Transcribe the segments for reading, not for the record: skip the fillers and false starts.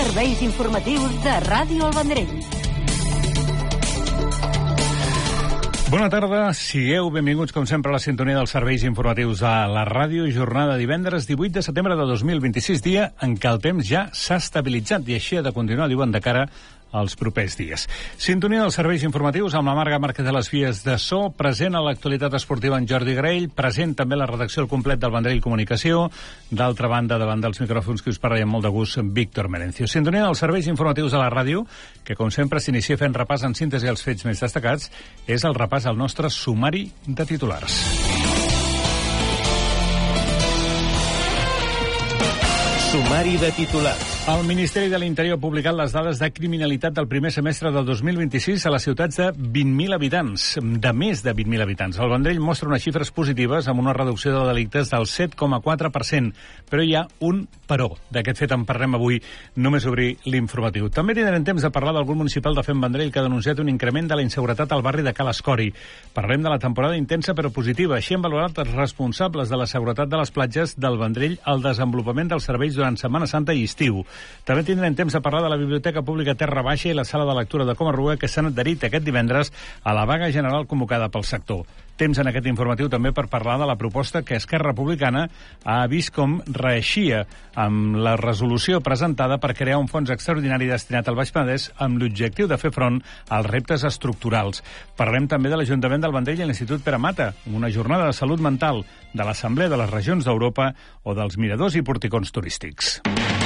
serveis informatius de Ràdio El Vendrell. Bona tarda, sigueu benvinguts com sempre a la sintonia dels serveis informatius a la ràdio. Jornada divendres 18 de setembre de 2026, dia en què el temps ja s'ha estabilitzat i així ha de continuar, diuen, de cara als propers dies. Sintonia dels serveis informatius amb la Marga Márquez de les Vies de So, present a l'actualitat esportiva en Jordi Graell, present també la redacció al complet del Vendrell Comunicació, d'altra banda, davant dels micròfons que us parla amb molt de gust, Víctor Merencio. Sintonia dels serveis informatius a la ràdio, que com sempre s'inicia fent repàs en síntesi als fets més destacats, és el repàs al nostre sumari de titulars. Sumari de titulars. El Ministeri de l'Interior ha publicat les dades de criminalitat del primer semestre del 2026 a les ciutats de 20.000 habitants, de més de 20.000 habitants. El Vendrell mostra unes xifres positives amb una reducció de delictes del 7,4%, però hi ha un però. D'aquest fet en parlem avui, només obrir l'informatiu. També tindrem temps de parlar del grup municipal de Fem Vendrell, que ha denunciat un increment de la inseguretat al barri de Cal Escori. Parlem de la temporada intensa però positiva. Així han valorat els responsables de la seguretat de les platges del Vendrell al desenvolupament dels serveis durant Setmana Santa i estiu. També tindrem temps de parlar de la Biblioteca Pública Terra Baixa i la Sala de Lectura de Comarruga, que s'han adherit aquest divendres a la vaga general convocada pel sector. Temps en aquest informatiu també per parlar de la proposta que Esquerra Republicana ha vist com reeixia amb la resolució presentada per crear un fons extraordinari destinat al Baix Penedès amb l'objectiu de fer front als reptes estructurals. Parlem també de l'Ajuntament del Vendrell i l'Institut Pere Mata, una jornada de salut mental, de l'Assemblea de les Regions d'Europa o dels miradors i porticons turístics.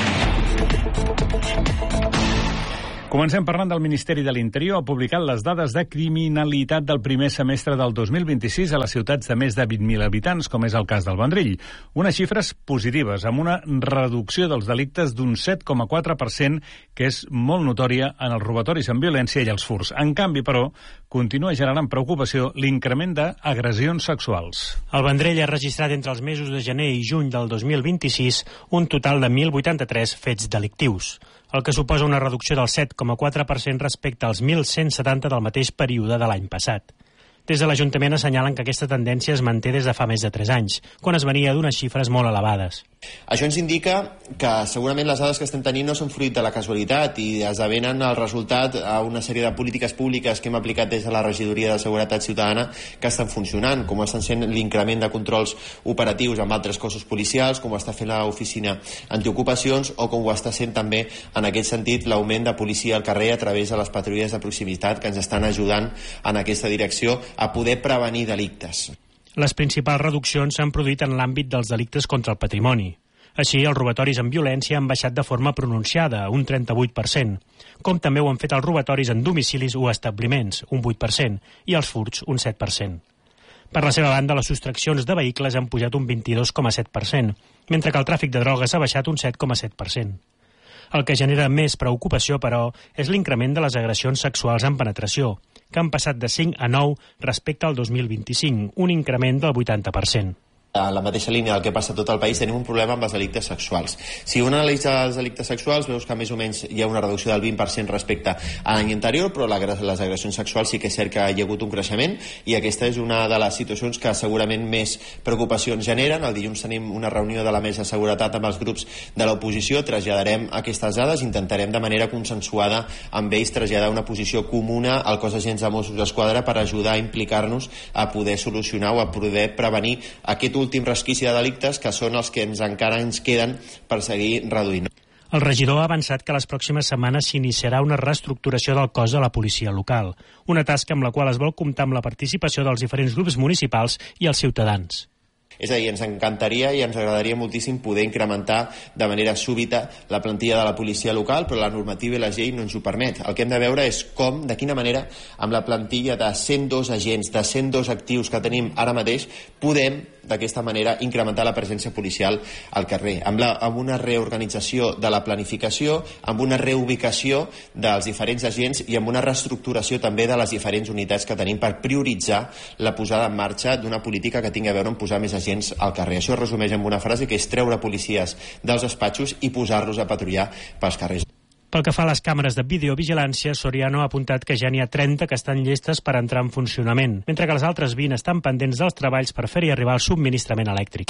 Comencem parlant del Ministeri de l'Interior. Ha publicat les dades de criminalitat del primer semestre del 2026 a les ciutats de més de 20.000 habitants, com és el cas del Vendrell. Unes xifres positives, amb una reducció dels delictes d'un 7,4%, que és molt notòria en els robatoris amb violència i els furs. En canvi, però, continua generant preocupació l'increment d'agressions sexuals. El Vendrell ha registrat entre els mesos de gener i juny del 2026 un total de 1.083 fets delictius, el que suposa una reducció del 7,4% respecte als 1.170 del mateix període de l'any passat. Des de l'Ajuntament assenyalen que aquesta tendència es manté des de fa més de 3 anys, quan es venia d'unes xifres molt elevades. Això ens indica que segurament les dades que estem tenint no són fruit de la casualitat i esdevenen el resultat a una sèrie de polítiques públiques que hem aplicat des de la Regidoria de Seguretat Ciutadana que estan funcionant, com estan sent l'increment de controls operatius amb altres cossos policials, com ho està fent l'oficina antiocupacions o com ho està sent també en aquest sentit l'augment de policia al carrer a través de les patrulles de proximitat que ens estan ajudant en aquesta direcció a poder prevenir delictes. Les principals reduccions s'han produït en l'àmbit dels delictes contra el patrimoni. Així, els robatoris amb violència han baixat de forma pronunciada, un 38%, com també ho han fet els robatoris en domicilis o establiments, un 8%, i els furts, un 7%. Per la seva banda, les sostraccions de vehicles han pujat un 22,7%, mentre que el tràfic de drogues ha baixat un 7,7%. El que genera més preocupació, però, és l'increment de les agressions sexuals en penetració, que han passat de 5 a 9 respecte al 2025, un increment del 80%. A la mateixa línia del que passa a tot el país, tenim un problema amb els delictes sexuals. Si un analitza els delictes sexuals, veus que més o menys hi ha una reducció del 20% respecte a l'any anterior, però les agressions sexuals sí que és cert que hi ha hagut un creixement i aquesta és una de les situacions que segurament més preocupacions generen. El dilluns tenim una reunió de la Mesa de Seguretat amb els grups de l'oposició, traslladarem aquestes dades, intentarem de manera consensuada amb ells traslladar una posició comuna al cos d'agents de Mossos d'Esquadra per ajudar a implicar-nos a poder solucionar o a poder prevenir aquest últim resquici de delictes que són els que encara ens queden per seguir reduint. El regidor ha avançat que les pròximes setmanes s'iniciarà una reestructuració del cos de la policia local, una tasca amb la qual es vol comptar amb la participació dels diferents grups municipals i els ciutadans. És a dir, ens encantaria i ens agradaria moltíssim poder incrementar de manera súbita la plantilla de la policia local, però la normativa i la llei no ens ho permet. El que hem de veure és com, de quina manera, amb la plantilla de 102 agents, de 102 actius que tenim ara mateix, podem, d'aquesta manera, incrementar la presència policial al carrer, amb una reorganització de la planificació, amb una reubicació dels diferents agents i amb una reestructuració també de les diferents unitats que tenim per prioritzar la posada en marxa d'una política que tingui a veure amb posar més agents al carrer. Això es resumeix en una frase que és treure policies dels despatxos i posar-los a patrullar pels carrers. Pel que fa a les càmeres de videovigilància, Soriano ha apuntat que ja n'hi ha 30 que estan llestes per entrar en funcionament, mentre que les altres 20 estan pendents dels treballs per fer-hi arribar el subministrament elèctric.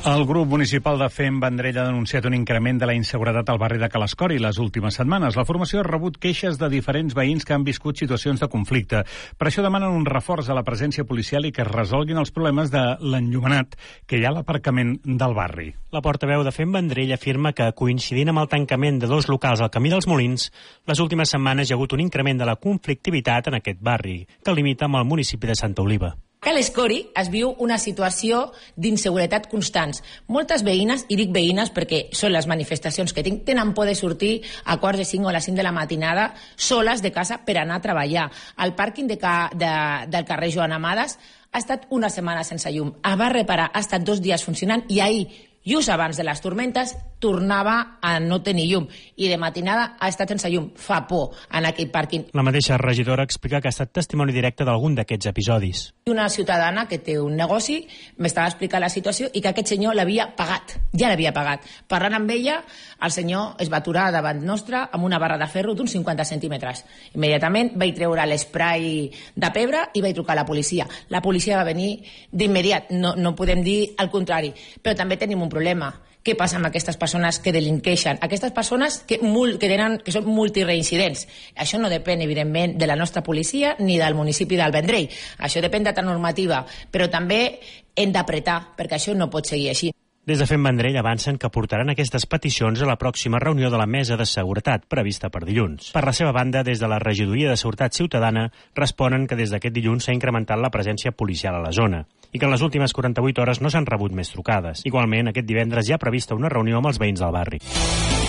El grup municipal de FEM Vendrell ha denunciat un increment de la inseguretat al barri de Calascori les últimes setmanes. La formació ha rebut queixes de diferents veïns que han viscut situacions de conflicte. Per això demanen un reforç a la presència policial i que es resolguin els problemes de l'enllumenat que hi ha a l'aparcament del barri. La portaveu de FEM Vendrell afirma que, coincidint amb el tancament de 2 locals al Camí dels Molins, les últimes setmanes hi ha hagut un increment de la conflictivitat en aquest barri, que limita amb el municipi de Santa Oliva. A Calascori es viu una situació d'inseguretat constants. Moltes veïnes, i dic veïnes perquè són les manifestacions que tinc, tenen por de sortir a quarts de 5 o a les 5 de la matinada soles de casa per anar a treballar. El pàrquing del carrer Joan Amades ha estat una setmana sense llum. Es va reparar, ha estat 2 dies funcionant i ahir, just abans de les tormentes, tornava a no tenir llum. I de matinada ha estat sense llum. Fa por en aquell pàrquing. La mateixa regidora explica que ha estat testimoni directe d'algun d'aquests episodis. Una ciutadana que té un negoci m'estava explicant la situació i que aquest senyor l'havia pagat. Ja l'havia pagat. Parlant amb ella, el senyor es va aturar davant nostre amb una barra de ferro d'uns 50 centímetres. Immediatament vaig treure l'esprai de pebre i vaig trucar a la policia. La policia va venir d'immediat. No podem dir el contrari. Però també tenim un problema. Què passa amb aquestes persones que delinqueixen? Aquestes persones que són multireincidents. Això no depèn, evidentment, de la nostra policia ni del municipi del Vendrell. Això depèn de la normativa, però també hem d'apretar, perquè això no pot seguir així. Des de FEM Vendrell avancen que portaran aquestes peticions a la pròxima reunió de la Mesa de Seguretat, prevista per dilluns. Per la seva banda, des de la Regidoria de Seguretat Ciutadana, responen que des d'aquest dilluns s'ha incrementat la presència policial a la zona i que en les últimes 48 hores no s'han rebut més trucades. Igualment, aquest divendres hi ha prevista una reunió amb els veïns del barri.